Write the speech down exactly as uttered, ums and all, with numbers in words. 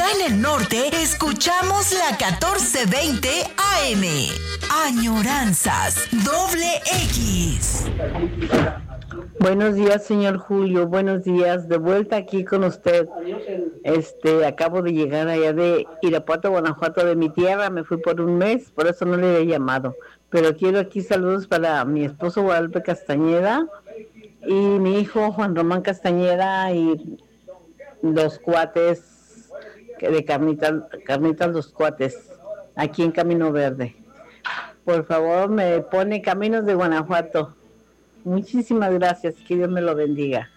acá en el norte escuchamos la catorce veinte A M. Añoranzas Doble X. Buenos días, señor Julio. Buenos días. De vuelta aquí con usted. Este, acabo de llegar allá de Irapuato, Guanajuato, de mi tierra. Me fui por un mes, por eso no le he llamado. Pero quiero aquí saludos para mi esposo Guadalupe Castañeda y mi hijo Juan Román Castañeda y los cuates de Carnitas, Carnitas los cuates, aquí en Camino Verde. Por favor, me pone Caminos de Guanajuato. Muchísimas gracias, que Dios me lo bendiga.